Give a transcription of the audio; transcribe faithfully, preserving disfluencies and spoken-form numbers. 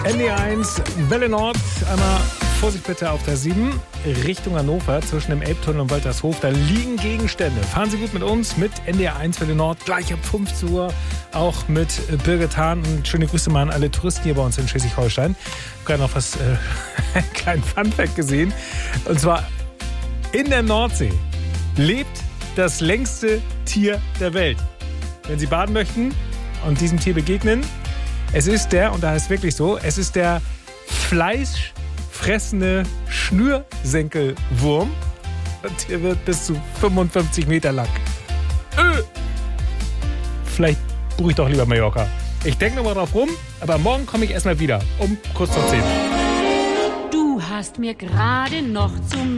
N D eins, Welle Nord, einmal Vorsicht bitte auf der sieben, Richtung Hannover, zwischen dem Elbtunnel und Waltershof, da liegen Gegenstände. Fahren Sie gut mit uns, mit N D eins Welle Nord, gleich ab fünfzehn Uhr, auch mit Birgit Hahn. Und schöne Grüße mal an alle Touristen hier bei uns in Schleswig-Holstein. Ich habe gerade noch was, äh, einen kleinen Funfact gesehen. Und zwar, in der Nordsee lebt das längste Tier der Welt. Wenn Sie baden möchten und diesem Tier begegnen, es ist der, und da ist wirklich so, es ist der fleischfressende Schnürsenkelwurm. Und der wird bis zu fünfundfünfzig Meter lang. Äh. Vielleicht buche ich doch lieber Mallorca. Ich denke nochmal drauf rum, aber morgen komme ich erstmal wieder, um kurz vor zehn. Du hast mir gerade noch zum